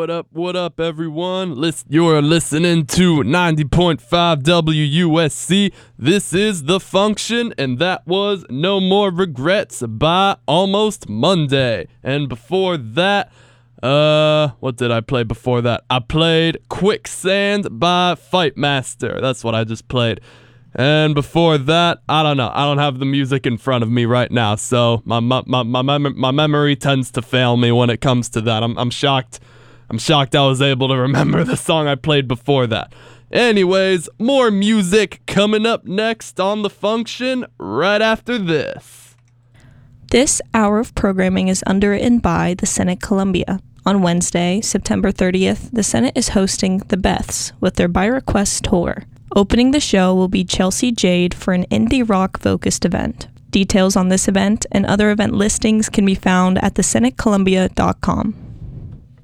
what up, everyone? You're listening to 90.5 WUSC. This is The Function, and that was No More Regrets by Almost Monday. And before that, what did I play before that? I played Quicksand by Fightmaster. That's what I just played. And before that, I don't know. I don't have the music in front of me right now, so my memory tends to fail me when it comes to that. I'm shocked. I'm shocked I was able to remember the song I played before that. Anyways, more music coming up next on The Function right after this. This hour of programming is underwritten by the Senate Columbia. On Wednesday, September 30th, the Senate is hosting The Beths with their By Request tour. Opening the show will be Chelsea Jade for an indie rock-focused event. Details on this event and other event listings can be found at thesenatecolumbia.com.